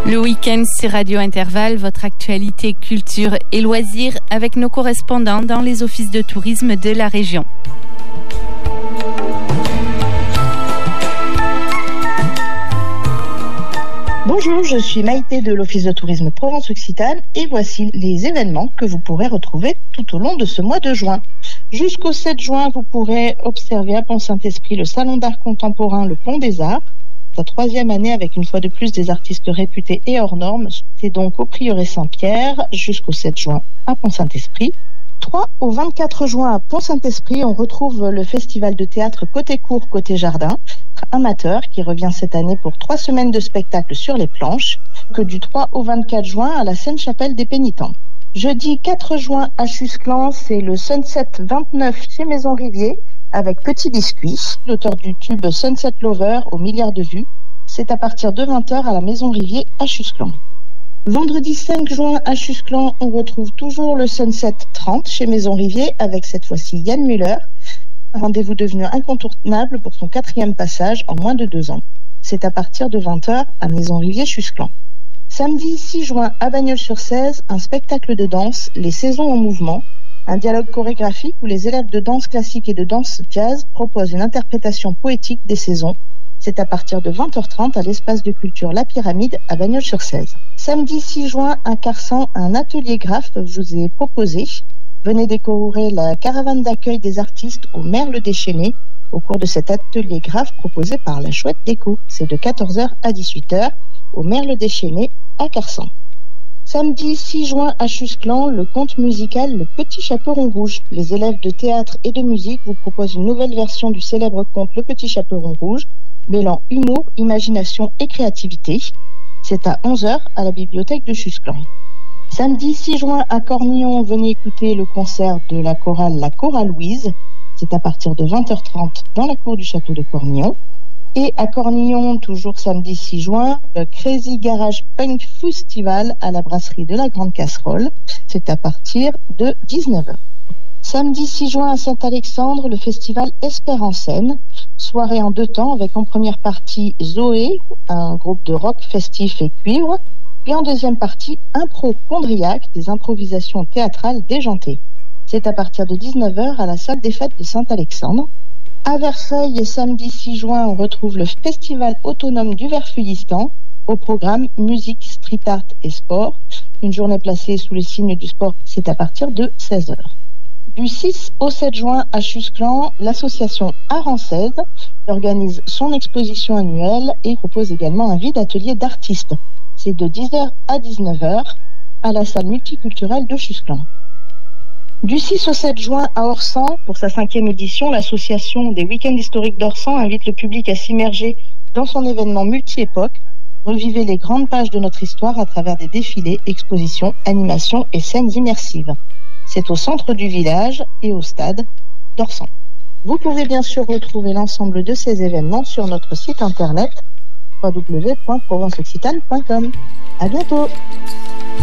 Le week-end, c'est Radio Intervalle, votre actualité, culture et loisirs avec nos correspondants dans les offices de tourisme de la région. Bonjour, je suis Maïté de l'Office de tourisme Provence-Occitane et voici les événements que vous pourrez retrouver tout au long de ce mois de juin. Jusqu'au 7 juin, vous pourrez observer à Pont-Saint-Esprit le Salon d'art contemporain Le Pont des Arts. Sa 3e année avec une fois de plus des artistes réputés et hors normes. C'est donc au Prieuré Saint-Pierre jusqu'au 7 juin à Pont-Saint-Esprit. 3 au 24 juin à Pont-Saint-Esprit, on retrouve le festival de théâtre Côté Cour, Côté Jardin, amateur, qui revient cette année pour 3 semaines de spectacle sur les planches, que du 3 au 24 juin à la Seine-Chapelle des Pénitents. Jeudi 4 juin à Chusclan, c'est le Sunset 29 chez Maison Rivier, avec Petit Biscuit, l'auteur du tube Sunset Lover aux milliards de vues. C'est à partir de 20h à la Maison Rivier à Chusclan. Vendredi 5 juin à Chusclan, on retrouve toujours le Sunset 30 chez Maison Rivier avec cette fois-ci Yann Muller. Un rendez-vous devenu incontournable pour son 4e passage en moins de 2 ans. C'est à partir de 20h à Maison Rivier Chusclan. Samedi 6 juin à Bagnols-sur-Cèze, un spectacle de danse, Les Saisons en mouvement, un dialogue chorégraphique où les élèves de danse classique et de danse jazz proposent une interprétation poétique des saisons. C'est à partir de 20h30 à l'espace de culture La Pyramide à Bagnols-sur-Cèze. Samedi 6 juin à Carsan, un atelier graphe vous est proposé. Venez découvrir la caravane d'accueil des artistes au Merle Déchaîné au cours de cet atelier graphe proposé par la Chouette Déco. C'est de 14h à 18h au Merle Déchaîné à Carsan. Samedi 6 juin à Chusclan, le conte musical Le Petit Chaperon Rouge. Les élèves de théâtre et de musique vous proposent une nouvelle version du célèbre conte Le Petit Chaperon Rouge, mêlant humour, imagination et créativité. C'est à 11h à la bibliothèque de Chusclan. Samedi 6 juin à Cornillon, venez écouter le concert de la chorale La Chorale Louise. C'est à partir de 20h30 dans la cour du château de Cornillon. Et à Cornillon, toujours samedi 6 juin, le Crazy Garage Punk Festival à la brasserie de la Grande Casserole. C'est à partir de 19h. Samedi 6 juin à Saint-Alexandre, le festival Espère en scène. Soirée en 2 temps avec en première partie Zoé, un groupe de rock festif et cuivre. Et en deuxième partie, Impro Chondriac, des improvisations théâtrales déjantées. C'est à partir de 19h à la salle des fêtes de Saint-Alexandre. À Verfeil, samedi 6 juin, on retrouve le festival autonome du Verfeuillistan. Au programme musique, street art et sport. Une journée placée sous le signe du sport, c'est à partir de 16h. Du 6 au 7 juin à Chusclan, l'association Arancèse organise son exposition annuelle et propose également un vide atelier d'artistes. C'est de 10h à 19h à la salle multiculturelle de Chusclan. Du 6 au 7 juin à Orsan, pour sa 5e édition, l'association des week-ends historiques d'Orsan invite le public à s'immerger dans son événement multi-époque. Revivez les grandes pages de notre histoire à travers des défilés, expositions, animations et scènes immersives. C'est au centre du village et au stade d'Orsan. Vous pouvez bien sûr retrouver l'ensemble de ces événements sur notre site internet www.provenceoccitane.com. À bientôt!